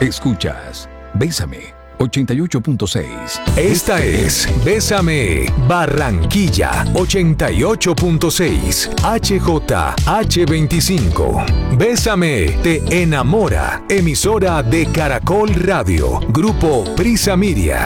Escuchas Bésame 88.6. Esta es Bésame Barranquilla 88.6 HJH25. Bésame te enamora. Emisora de Caracol Radio. Grupo Prisa Media.